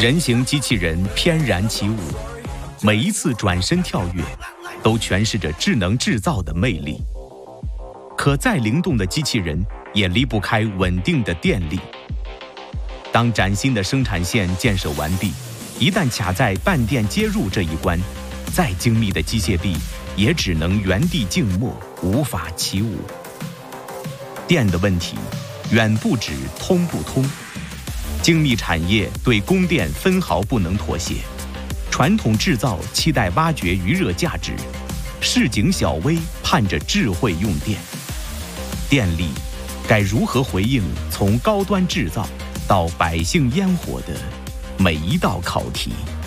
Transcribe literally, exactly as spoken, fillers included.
人形机器人翩然起舞，每一次转身跳跃，都诠释着智能制造的魅力。可再灵动的机器人也离不开稳定的电力。当崭新的生产线建设完毕，一旦卡在半电接入这一关，再精密的机械臂也只能原地静默，无法起舞。电的问题远不止通不通，精密产业对供电分毫不能妥协，传统制造期待挖掘余热价值，市井小微盼着智慧用电。电力该如何回应从高端制造到百姓烟火的每一道考题？